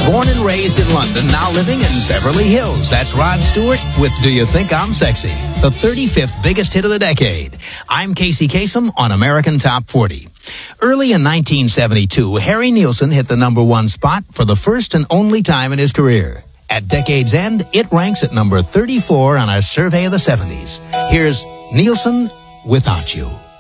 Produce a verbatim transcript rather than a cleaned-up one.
Born and raised in London, now living in Beverly Hills. That's Rod Stewart with Do You Think I'm Sexy? The thirty-fifth biggest hit of the decade. I'm Casey Kasem on American Top forty. Early in nineteen seventy-two, Harry Nilsson hit the number one spot for the first and only time in his career. At decade's end, it ranks at number thirty-four on our survey of the seventies. Here's Nilsson, Without You.